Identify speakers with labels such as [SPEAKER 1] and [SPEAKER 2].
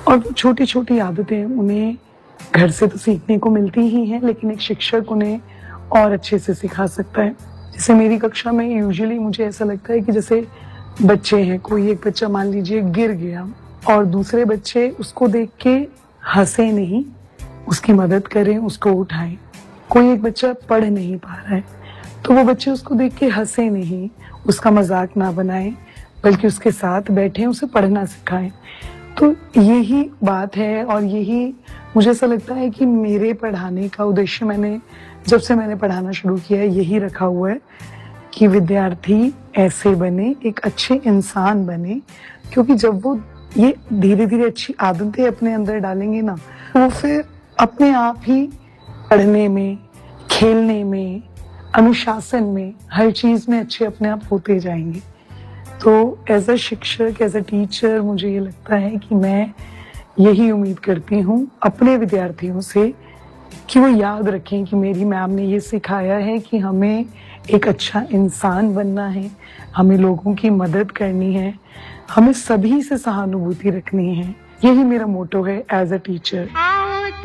[SPEAKER 1] और वो छोटी-छोटी आदतें उन्हें घर से तो सीखने को मिलती ही हैं, लेकिन एक शिक्षक उन्हें और अच्छे से सिखा सकता है। जैसे मेरी कक्षा में यूजुअली मुझे ऐसा लगता है कि जैसे बच्चे हैं, कोई एक बच्चा मान लीजिए गिर गया और दूसरे बच्चे उसको देख के हँसे नहीं, उसकी मदद करें, उसको उठाएँ। कोई एक बच्चा पढ़ नहीं पा रहा है, तो वो बच्चे उसको देख के हँसे नहीं, उसका मज़ाक ना बनाएँ, बल्कि उसके साथ बैठें, उसे पढ़ना सिखाएँ। तो यही बात है और यही मुझे ऐसा लगता है कि मेरे पढ़ाने का उद्देश्य जब से मैंने पढ़ाना शुरू किया है, यही रखा हुआ है कि विद्यार्थी ऐसे बने, एक अच्छे इंसान बने, क्योंकि जब वो ये धीरे-धीरे अच्छी आदतें अपने अंदर डालेंगे ना, वो फिर अपने आप ही पढ़ने में, खेलने में, अनुशासन में, हर चीज़ में अच्छे अपने आप होते जाएँगे। तो एज़ अ शिक्षक, एज़ अ टीचर मुझे ये लगता है कि मैं यही उम्मीद करती हूँ अपने विद्यार्थियों से कि वो याद रखें कि मेरी मैम ने ये सिखाया है कि हमें एक अच्छा इंसान बनना है, हमें लोगों की मदद करनी है, हमें सभी से सहानुभूति रखनी है। यही मेरा मोटो है एज़ अ टीचर।